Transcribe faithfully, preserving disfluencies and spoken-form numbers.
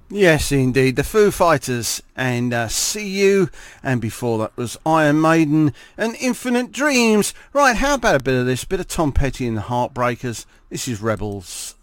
Yes, indeed. The Foo Fighters and uh, See You, and before that was Iron Maiden and Infinite Dreams. Right, how about a bit of this? A bit of Tom Petty and the Heartbreakers. This is Rebels.